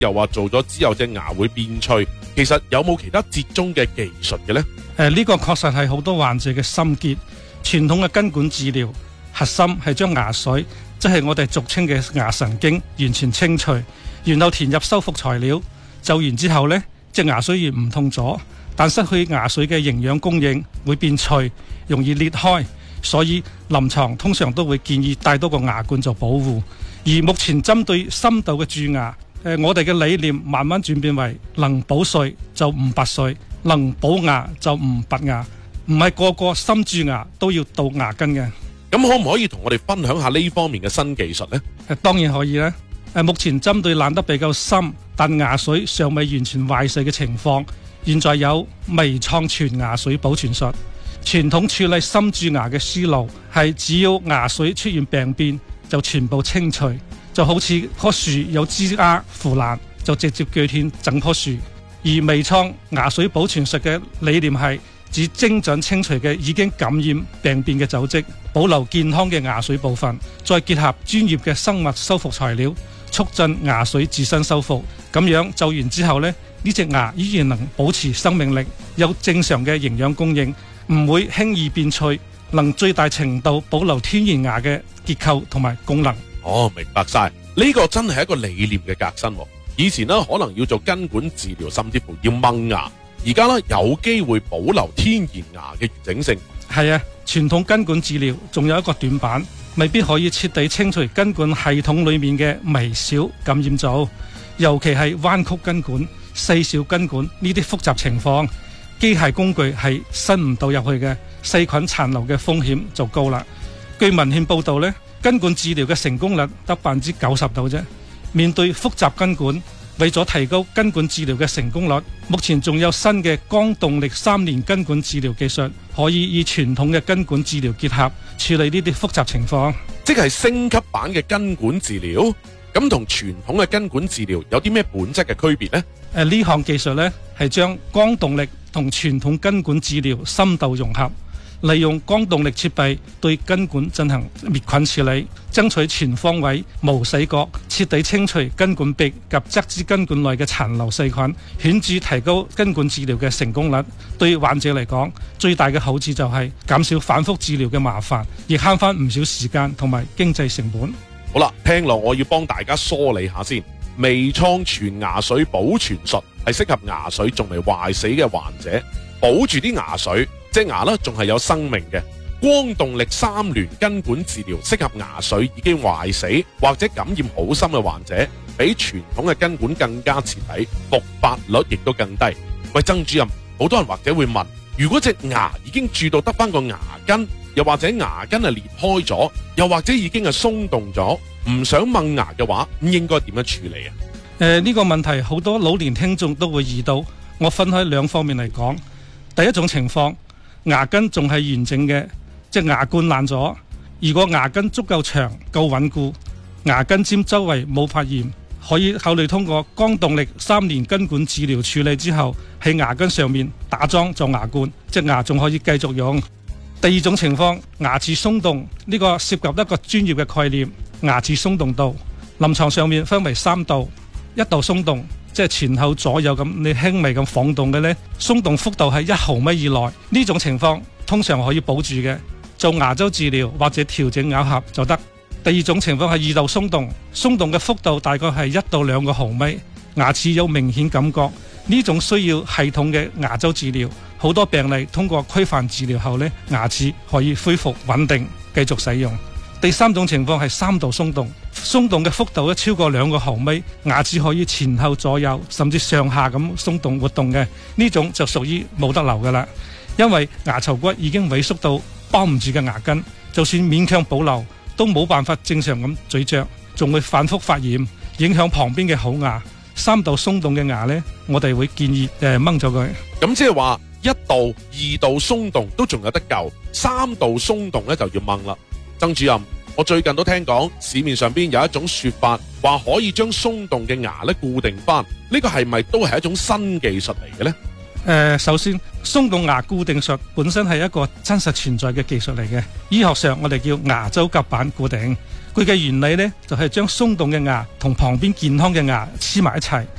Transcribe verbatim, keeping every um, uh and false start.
又話做咗之後隻牙會變脆，其實有冇其他折中嘅技術嘅呢？ 誒、呃，呢、這個確實係好多患者嘅心結。傳統嘅根管治療核心係將牙髓，即係我哋俗稱嘅牙神經，完全清除，然後填入修復材料。做完之後呢，隻牙髓炎唔痛咗，但失去牙髓嘅營養供應，會變脆，容易裂開。所以臨床通常都會建議帶多個牙冠做保護。而目前針對深度嘅蛀牙，誒，我哋嘅理念慢慢轉變為能補髓就唔拔髓，能補牙就唔拔牙，唔係個個深蛀牙都要到牙根嘅。 咁可唔可以同我哋分享下呢方面嘅新技術呢？ 誒，當然可以啦。誒，目前針對爛得比較深，但牙髓尚未完全壞死嘅情況，現在有微創全牙髓保存術。傳統處理深蛀牙嘅思路係，只要牙髓出現病變就全部清除，就好似棵樹有枝丫腐爛就直接鋸斷整棵樹。而微創牙髓保存術嘅理念係指精準清除嘅已經感染病變嘅組織，保留健康嘅牙髓部分，再結合專業嘅生物修復材料，促進牙髓自身修復。咁樣做完之後呢，呢隻牙依然能保持生命力，有正常嘅營養供應，唔會輕易變脆，能最大程度保留天然牙嘅結構同埋功能。 哦，明白晒，呢個真係一個理念嘅革新。以前呢，可能要做根管治療，甚至乎要掹牙，而家呢，有機會保留天然牙嘅完整性。 係啊，傳統根管治療仲有一個短板，未必可以徹底清除根管系統裏面嘅微小感染組，尤其係彎曲根管、細小根管呢啲複雜情況，機械工具係伸唔到入去嘅，細菌殘留嘅風險就高啦。據文獻報道呢，根管治療嘅成功率得百分之九十度啫。面對複雜根管，為咗提高根管治療嘅成功率，目前仲有新嘅光動力三年根管治療技術，可以與傳統嘅根管治療結合，處理呢啲複雜情況。 即係升級版嘅根管治療，咁同傳統嘅根管治療有啲咩本質嘅區別呢？ 誒，呢項技術呢係將光動力同傳統根管治療深度融合，利用光動力設備對根管進行滅菌處理，爭取全方位無死角，徹底清除根管壁及側支根管內嘅殘留細菌，顯著提高根管治療嘅成功率。對患者嚟講，最大嘅好處就係減少反覆治療嘅麻煩，亦慳翻唔少時間同埋經濟成本。 好啦，聽落我要幫大家梳理下先。微創全牙髓保存術係適合牙髓仲未壞死嘅患者，保住啲牙髓，隻牙呢仲係有生命嘅。光動力三聯根管治療適合牙髓已經壞死或者感染好深嘅患者，比傳統嘅根管更加徹底，復發率亦都更低。喂，曾主任，好多人或者會問，如果隻牙已經蛀到得翻個牙根，又或者牙根係裂開咗，又或者已經係鬆動咗，唔想掹牙嘅話，咁應該點樣處理啊？誒、 呃，呢、這個問題好多老年聽眾都會遇到，我分開兩方面嚟講。第一種情況，牙根仲係完整嘅，即牙冠爛咗。如果牙根足夠長、夠穩固，牙根尖周圍冇發炎，可以考慮通過光動力三年根管治療處理之後，喺牙根上面打樁做牙冠，隻牙仲可以繼續用。第二種情況，牙齒鬆動，呢、這個涉及一個專業嘅概念，牙齒鬆動度，臨床上面分為三度，一度鬆動，即係前後左右咁，你輕微咁晃動嘅呢，鬆動幅度係一毫米以內，呢種情況通常可以保住嘅，做牙周治療或者調整咬合就得。第二種情況係二度鬆動，鬆動嘅幅度大概係一到兩個毫米，牙齒有明顯感覺，呢種需要系統嘅牙周治療。好多病例通過規範治療後呢，牙齒可以恢復穩定，繼續使用。第三種情況係三度鬆動，鬆動嘅幅度咧超過兩個毫米，牙齒可以前後左右甚至上下咁鬆動活動嘅，呢種就屬於冇得留噶啦。因為牙槽骨已經萎縮到包唔住嘅牙根，就算勉強保留都冇辦法正常咁咀嚼，仲會反覆發炎，影響旁邊嘅好牙。三度鬆動嘅牙呢，我哋會建議誒掹咗佢。 咁即係話一度、二度鬆動都仲有得救，三度鬆動咧就要掹啦。曾主任，我最近都聽講市面上邊有一種說法，話可以將鬆動嘅牙咧固定翻，呢個係咪都係一種新技術嚟嘅呢？ 呃，首先鬆動牙固定術本身係一個真實存在嘅技術嚟嘅，醫學上我哋叫牙周夾板固定。佢嘅原理呢，就係將鬆動嘅牙同旁邊健康嘅牙黐埋一齊。